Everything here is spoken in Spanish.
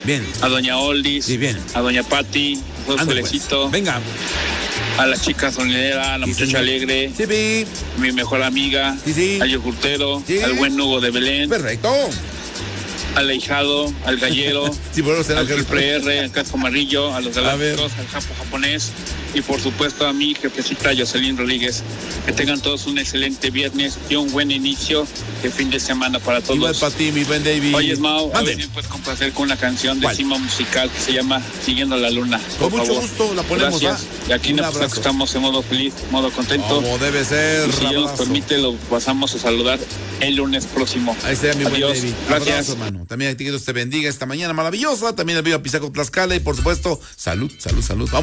Bien. A doña Oldis. Sí, bien. A doña Patti. Pues. Venga. A la chica sonidera, a la muchacha alegre. Sí, sí. Mi mejor amiga. Sí. Al yogurtero. Sí. Al buen Hugo de Belén. Perfecto. Al ahijado, al gallero, sí, bueno, al triple R, al casco amarillo, a los galácticos, al japo japonés y por supuesto a mi jefecita Jocelyn Rodríguez. Que tengan todos un excelente viernes y un buen inicio de fin de semana para todos. Igual para ti, mi buen David. Oye, Mau, a ver si me puedes complacer con una canción de Cima Musical que se llama Siguiendo la Luna. Con mucho gusto la ponemos. Gracias. Y aquí estamos en modo feliz, modo contento. Como debe ser. Y si Dios nos permite, lo pasamos a saludar el lunes próximo. Ahí está mi buen David. Gracias. Abrazo, hermano. También a ti que Dios te bendiga esta mañana maravillosa. También el viva Pisaco Tlaxcala y por supuesto, salud. Vamos.